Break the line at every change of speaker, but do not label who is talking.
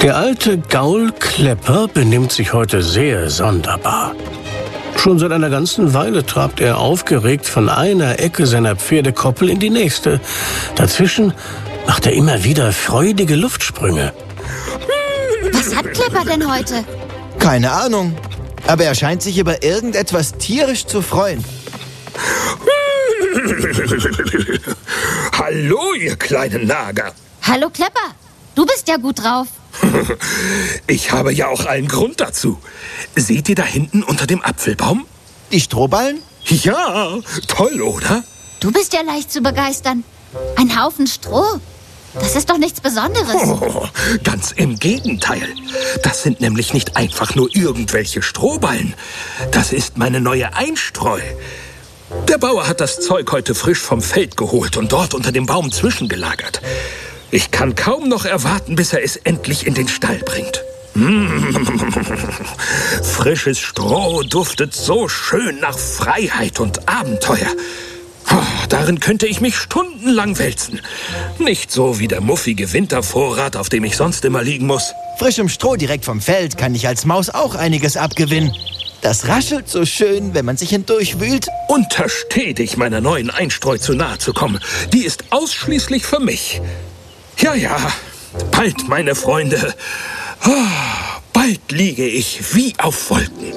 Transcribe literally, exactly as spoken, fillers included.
Der alte Gaul Klepper benimmt sich heute sehr sonderbar. Schon seit einer ganzen Weile trabt er aufgeregt von einer Ecke seiner Pferdekoppel in die nächste. Dazwischen macht er immer wieder freudige Luftsprünge.
Was hat Klepper denn heute?
Keine Ahnung, aber er scheint sich über irgendetwas tierisch zu freuen.
Hallo, ihr kleinen Nager.
Hallo Klepper, du bist ja gut drauf.
Ich habe ja auch allen Grund dazu. Seht ihr da hinten unter dem Apfelbaum?
Die Strohballen?
Ja, toll, oder?
Du bist ja leicht zu begeistern. Ein Haufen Stroh. Das ist doch nichts Besonderes.
Oh, ganz im Gegenteil. Das sind nämlich nicht einfach nur irgendwelche Strohballen. Das ist meine neue Einstreu. Der Bauer hat das Zeug heute frisch vom Feld geholt und dort unter dem Baum zwischengelagert. Ich kann kaum noch erwarten, bis er es endlich in den Stall bringt. Frisches Stroh duftet so schön nach Freiheit und Abenteuer. Darin könnte ich mich stundenlang wälzen. Nicht so wie der muffige Wintervorrat, auf dem ich sonst immer liegen muss.
Frischem Stroh direkt vom Feld kann ich als Maus auch einiges abgewinnen. Das raschelt so schön, wenn man sich hindurchwühlt.
Untersteh dich, meiner neuen Einstreu zu nahe zu kommen. Die ist ausschließlich für mich. Ja, ja, bald, meine Freunde. Bald liege ich wie auf Wolken.